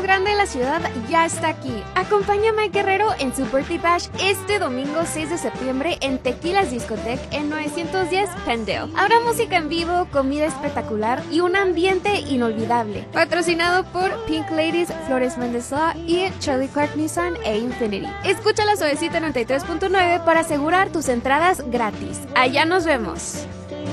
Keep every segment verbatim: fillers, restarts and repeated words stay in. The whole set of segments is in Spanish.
grande de la ciudad ya está aquí. Acompaña a Mike Guerrero en su Birthday Bash este domingo seis de septiembre en Tequilas Discotech en novecientos diez Pendale. Habrá música en vivo, comida espectacular y un ambiente inolvidable. Patrocinado por Pink Ladies, Flores Mendes Law y Charlie Clark Nissan e Infinity. Escucha la Suavecita noventa y tres punto nueve para asegurar tus entradas gratis. Allá nos vemos.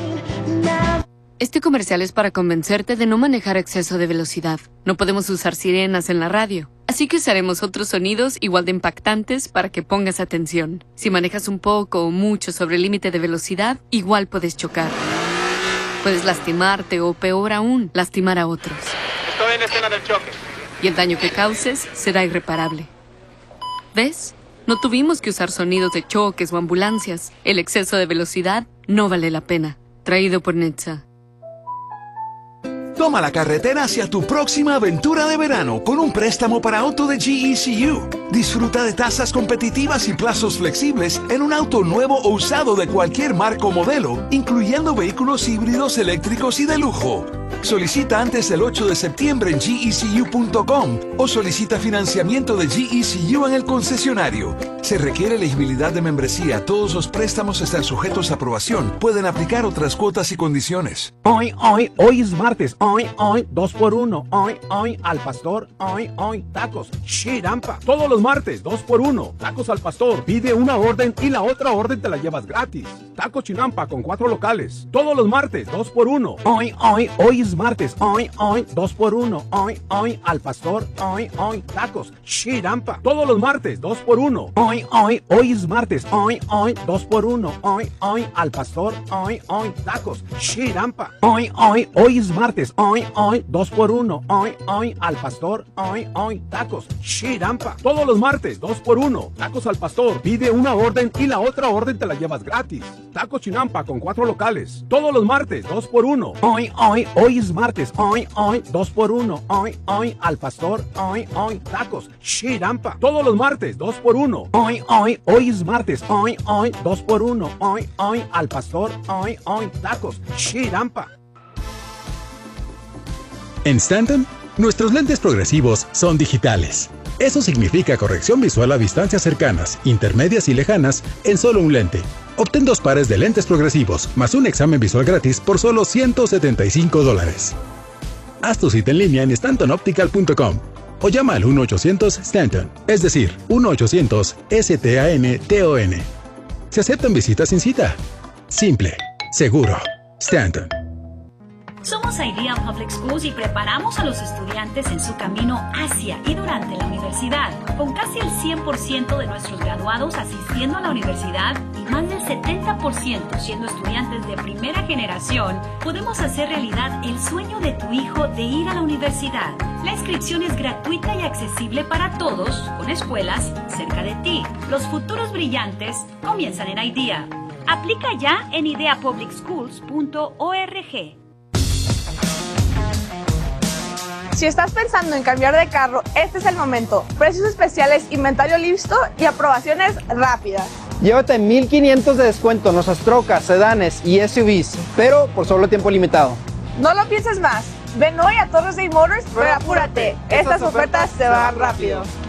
Este comercial es para convencerte de no manejar a exceso de velocidad. No podemos usar sirenas en la radio, así que usaremos otros sonidos igual de impactantes para que pongas atención. Si manejas un poco o mucho sobre el límite de velocidad, igual puedes chocar. Puedes lastimarte o, peor aún, lastimar a otros. Estoy en la escena del choque. Y el daño que causes será irreparable. ¿Ves? No tuvimos que usar sonidos de choques o ambulancias. El exceso de velocidad no vale la pena. Traído por N H T S A. Toma la carretera hacia tu próxima aventura de verano con un préstamo para auto de G E C U. Disfruta de tasas competitivas y plazos flexibles en un auto nuevo o usado de cualquier marca o modelo, incluyendo vehículos híbridos eléctricos y de lujo. Solicita antes del ocho de septiembre en G E C U punto com o solicita financiamiento de G E C U en el concesionario. Se requiere elegibilidad de membresía. Todos los préstamos están sujetos a aprobación. Pueden aplicar otras cuotas y condiciones. Hoy, hoy, hoy es martes. Hoy, hoy, dos por uno. Hoy, hoy, al pastor. Hoy, hoy, tacos. Chirampa. Todos los martes, dos por uno. Tacos al pastor. Pide una orden y la otra orden te la llevas gratis. Tacos Chinampa con cuatro locales. Todos los martes, dos por uno. Hoy, hoy, hoy es martes. Hoy, hoy, dos por uno. Hoy, hoy, al pastor. Hoy, hoy, tacos. Chirampa. Todos los martes, dos por uno. Hoy, hoy, hoy es martes. Hoy, hoy, dos por uno. Hoy, hoy, al pastor. Hoy, hoy, tacos. Chirampa. Hoy, hoy, hoy es martes. Hoy, hoy, dos por uno. Hoy, hoy, al pastor. Hoy, hoy, tacos. Chirampa. Todos los martes, dos por uno. Tacos al pastor. Pide una orden y la otra orden te la llevas gratis. Tacos Chinampa con cuatro locales. Todos los martes, dos por uno. Hoy, hoy, hoy es martes. Hoy, hoy, dos por uno. Hoy, hoy, al pastor. Hoy, hoy, tacos. Chirampa. Todos los martes, dos por uno. Hoy, hoy, hoy es martes. Hoy, hoy, dos por uno. Hoy, hoy, al pastor. Hoy, hoy, tacos. Chirampa. En Stanton, nuestros lentes progresivos son digitales. Eso significa corrección visual a distancias cercanas, intermedias y lejanas en solo un lente. Obtén dos pares de lentes progresivos más un examen visual gratis por solo ciento setenta y cinco dólares. Haz tu cita en línea en stanton optical punto com o llama al uno ochocientos Stanton, es decir, uno ochocientos S T A N T O N. Se aceptan visitas sin cita. Simple, seguro. Stanton. Somos Idea Public Schools y preparamos a los estudiantes en su camino hacia y durante la universidad. Con casi el cien por ciento de nuestros graduados asistiendo a la universidad y más del setenta por ciento siendo estudiantes de primera generación, podemos hacer realidad el sueño de tu hijo de ir a la universidad. La inscripción es gratuita y accesible para todos, con escuelas cerca de ti. Los futuros brillantes comienzan en Idea. Aplica ya en idea public schools punto org. Si estás pensando en cambiar de carro, este es el momento. Precios especiales, inventario listo y aprobaciones rápidas. Llévate mil quinientos de descuento en nuestras trocas, sedanes y S U Vs, pero por solo tiempo limitado. No lo pienses más. Ven hoy a Torres Day Motors, pero apúrate. Estas ofertas se van rápido.